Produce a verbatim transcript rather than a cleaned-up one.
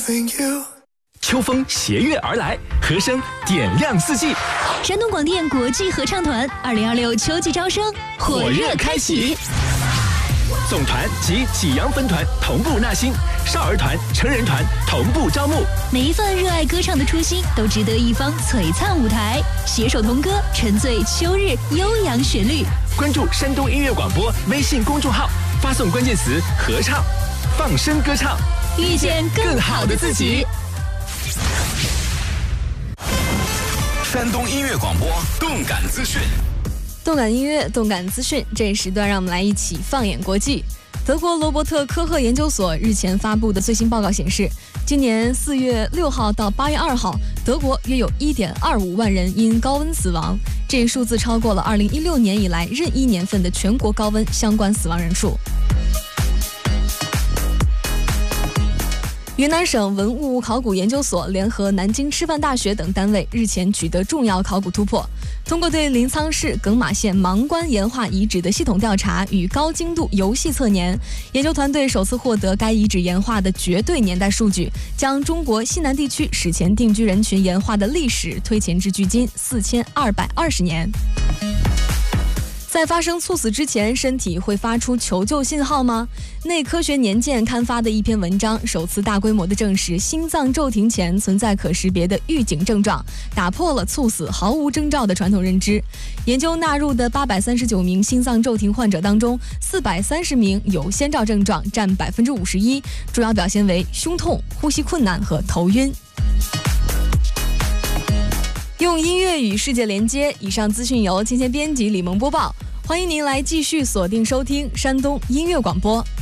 loving you。 秋风携月而来，和声点亮四季。 山东广电国际合唱团二零二六秋季招生火热开启， 总团及济阳分团同步纳新，少儿团、成人团同步招募。 每一份热爱歌唱的初心，都值得一方璀璨舞台。携手同歌，沉醉秋日悠扬旋律。 关注山东音乐广播微信公众号，发送关键词“合唱”，放声歌唱， 遇见更好的自己。 山东音乐广播动感资讯， 动感音乐，动感资讯。这一时段，让我们来一起放眼国际。德国罗伯特科赫研究所日前发布的最新报告显示，今年四月六号到八月二号，德国约有 一点二五万人因高温死亡，这一数字超过了二零一六年以来任意年份的全国高温相关死亡人数。云南省文物考古研究所联合南京师范大学等单位日前取得重要考古突破，通过对临沧市耿马县芒关岩画遗址的系统调查与高精度游戏测年，研究团队首次获得该遗址岩画的绝对年代数据，将中国西南地区史前定居人群岩画的历史推前至距今四千二百二十年。在发生猝死之前，身体会发出求救信号吗？内科学年鉴刊发的一篇文章，首次大规模地证实心脏骤停前存在可识别的预警症状，打破了猝死毫无征兆的传统认知。研究纳入的八百三十九名心脏骤停患者当中，四百三十名有先兆症状，占百分之五十一，主要表现为胸痛、呼吸困难和头晕。用音乐与世界连接，以上资讯由今天编辑李萌播报。欢迎您来继续锁定收听山东音乐广播。